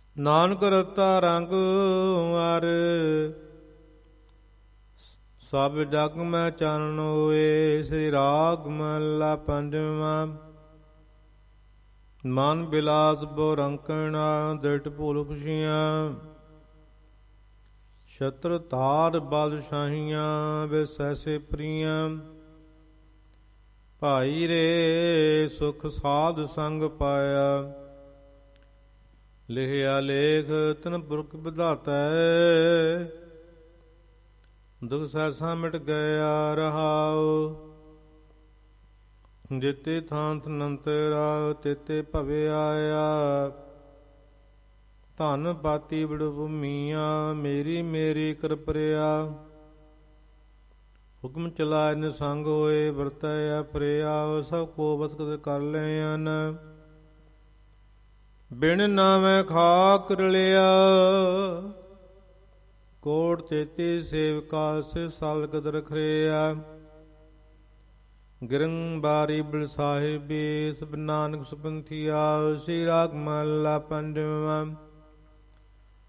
ਨਾਨਕ ਰਤਾ ਰੰਗ ਅਰ ਸਭ ਜਗ ਮੈਂ ਚਾਨਣ ਹੋਏ। ਸ੍ਰੀ ਰਾਗ ਮਹਲਾ ਪੰਜਵਾਂ। ਮਨ ਬਿਲਾਸ ਬੋ ਰੰਕਣਾ ਦ੍ਰਿੜ ਭੂਲ ਖੁਸ਼ੀਆਂ। ਛਤਰ ਧਾਰ ਬਾਦਸ਼ਾਹੀਆਂ ਵੇ ਸੈਸੇ ਪ੍ਰੀਆਂ। ਭਾਈ ਰੇ ਸੁਖ ਸਾਧ ਸੰਗ ਪਾਇਆ। ਲਿਖਿਆ ਲੇਖ ਤਨ ਪੁਰਖ ਵਿਧਾਤੈ। ਦੁਖ ਸੈਸਾ ਮਿਟ ਗਿਆ ਰਹਾਉ। ਜਿਤੇ ਥਾਂਤ ਨੰਤਰਾ ਤਿਤੇ ਭਵੇ ਆਇਆ। ਧਨ ਪਾਤੀ ਬੜ ਭੂਮੀਆਂ ਮੇਰੀ ਮੇਰੀ ਕਰ ਪ੍ਰਿਆ। ਹੁਕਮ ਚਲਾਇ ਨਿਸੰਗ ਹੋਏ ਵਰਤੈ ਆਪਰਿਆ। ਸਭ ਕੋ ਬਸਕਤ ਕਰ ਲੈਨ ਬਿਨ ਨਾਮੈ ਖਾਕ ਰਲਿਆ। ਕੋਟ 33 ਸੇਵਕਾ ਸੇ ਸਾਲ ਕਦਰ ਖਰਿਆ। ਗਿਰੰਗ ਬਾਰੀ ਬਿਲ ਸਾਹਿਬੀ ਸਭ ਨਾਨਕ ਸੁਪੰਥੀਆ। ਸ੍ਰੀ ਰਾਗ ਮਹਲਾ ਪੰਜਵਾਂ।